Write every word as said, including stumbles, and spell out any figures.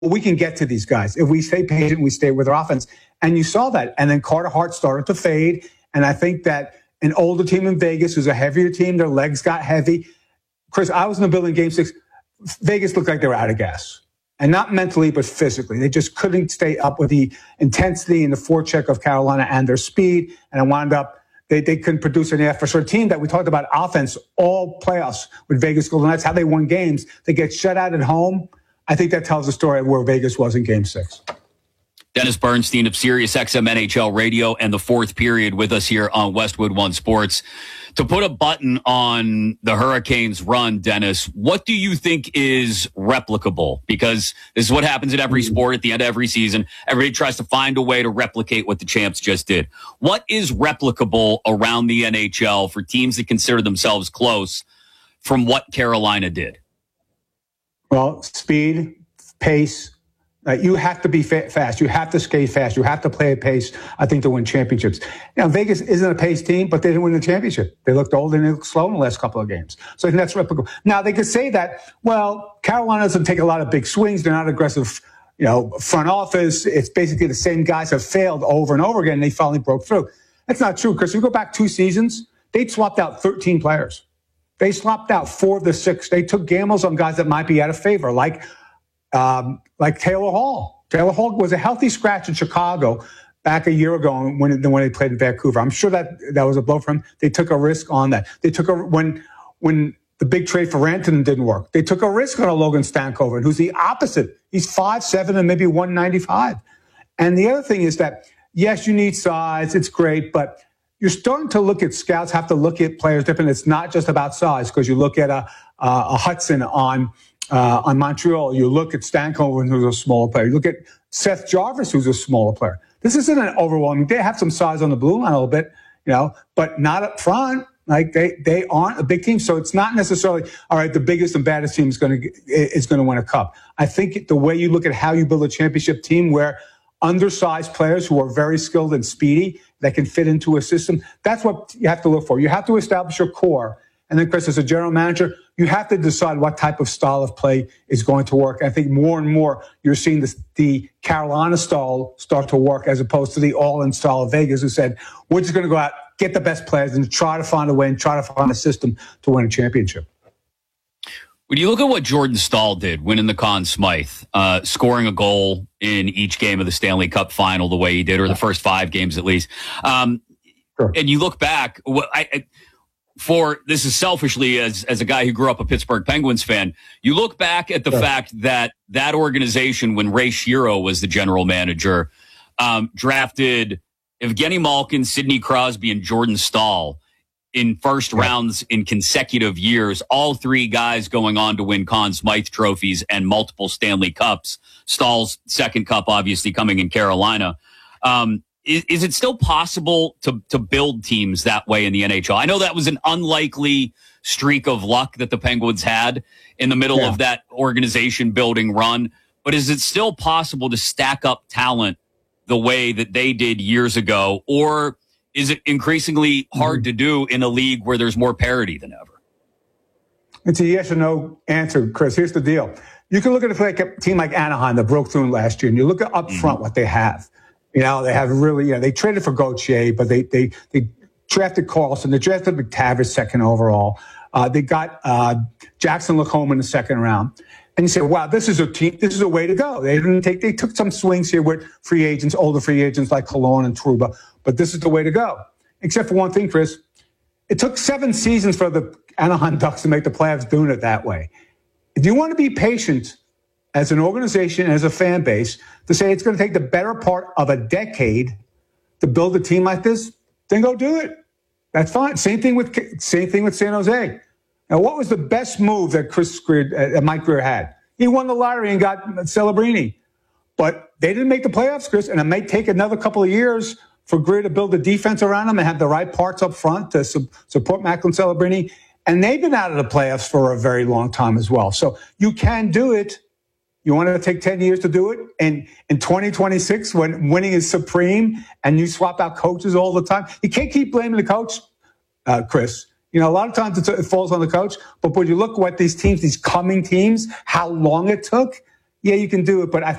we can get to these guys. If we stay patient, we stay with our offense. And you saw that. And then Carter Hart started to fade. And I think that an older team in Vegas, who's a heavier team, their legs got heavy. Chris, I was in the building game six. Vegas looked like they were out of gas. And not mentally, but physically. They just couldn't stay up with the intensity and the forecheck of Carolina and their speed. And it wound up, they, they couldn't produce an effort. So a team that we talked about offense all playoffs with Vegas Golden Knights, how they won games. They get shut out at home. I think that tells the story of where Vegas was in game six. Dennis Bernstein of Sirius X M N H L Radio and the fourth period with us here on Westwood One Sports. To put a button on the Hurricanes' run, Dennis, what do you think is replicable? Because this is what happens in every sport at the end of every season. Everybody tries to find a way to replicate what the champs just did. What is replicable around the N H L for teams that consider themselves close from what Carolina did? Well, speed, pace. Uh, you have to be fa- fast. You have to skate fast. You have to play at pace, I think, to win championships. You know, Vegas isn't a pace team, but they didn't win the championship. They looked old and they looked slow in the last couple of games. So I think that's replicable. Now, they could say that, well, Carolina doesn't take a lot of big swings. They're not aggressive, you know, front office. It's basically the same guys have failed over and over again, and they finally broke through. That's not true, because if you go back two seasons, they'd swapped out thirteen players. They swapped out four of the six. They took gambles on guys that might be out of favor, like Um, like Taylor Hall. Taylor Hall was a healthy scratch in Chicago back a year ago when, when they played in Vancouver. I'm sure that that was a blow for him. They took a risk on that. They took a, when, when the big trade for Rantanen didn't work, they took a risk on a Logan Stankoven, who's the opposite. He's five seven and maybe one ninety-five. And the other thing is that, yes, you need size. It's great, but you're starting to look at scouts have to look at players different. It's not just about size, because you look at a, a Hudson on, Uh, on Montreal, you look at Stankoven, who's a smaller player. You look at Seth Jarvis, who's a smaller player. This isn't an overwhelming. They have some size on the blue line a little bit, you know, but not up front. Like they, they aren't a big team, so it's not necessarily all right. The biggest and baddest team is going to is going to win a cup. I think the way you look at how you build a championship team, where undersized players who are very skilled and speedy that can fit into a system, that's what you have to look for. You have to establish your core. And then, Chris, as a general manager, you have to decide what type of style of play is going to work. I think more and more you're seeing this, the Carolina style start to work, as opposed to the all-in style of Vegas, who said, we're just going to go out, get the best players, and try to find a way and try to find a system to win a championship. When you look at what Jordan Staal did, winning the Conn Smythe, uh, scoring a goal in each game of the Stanley Cup final the way he did, or the first five games at least, um, sure. And you look back, I, I For this is selfishly as as a guy who grew up a Pittsburgh Penguins fan, you look back at the sure. fact that that organization, when Ray Shero was the general manager, um, drafted Evgeny Malkin, Sidney Crosby, and Jordan Staal in first right. rounds in consecutive years. All three guys going on to win Conn Smythe trophies and multiple Stanley Cups. Staal's second cup, obviously, coming in Carolina. Um, Is, is it still possible to to build teams that way in the N H L? I know that was an unlikely streak of luck that the Penguins had in the middle yeah. of that organization building run, but is it still possible to stack up talent the way that they did years ago, or is it increasingly hard mm-hmm. to do in a league where there's more parity than ever? It's a yes or no answer, Chris. Here's the deal. You can look at it like a team like Anaheim that broke through last year, and you look at up front mm-hmm. what they have. You know, they have really, you know, they traded for Gauthier, but they they they drafted Carlson. They drafted McTavish second overall. Uh, they got uh, Jackson Lacombe in the second round. And you say, wow, this is a team, this is a way to go. They didn't take, they took some swings here with free agents, older free agents like Cologne and Trouba, but this is the way to go. Except for one thing, Chris. It took seven seasons for the Anaheim Ducks to make the playoffs doing it that way. If you want to be patient as an organization and as a fan base to say it's going to take the better part of a decade to build a team like this, then go do it. That's fine. Same thing with same thing with San Jose. Now, what was the best move that Chris Greer, uh, Mike Greer had? He won the lottery and got Celebrini, but they didn't make the playoffs, Chris. And it may take another couple of years for Greer to build the defense around them and have the right parts up front to su- support Macklin Celebrini. And they've been out of the playoffs for a very long time as well. So you can do it. You want to take ten years to do it? And in twenty twenty-six, when winning is supreme and you swap out coaches all the time, you can't keep blaming the coach, uh, Chris. You know, a lot of times it's, it falls on the coach. But when you look at what these teams, these coming teams, how long it took, Yeah, you can do it, but I